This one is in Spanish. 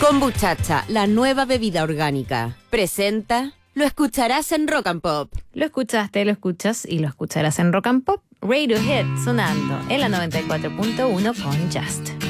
Kombuchacha, la nueva bebida orgánica. Presenta, lo escucharás en Rock and Pop. Lo escuchaste, lo escuchas y lo escucharás en Rock and Pop. Radiohead sonando en la 94.1 con Just.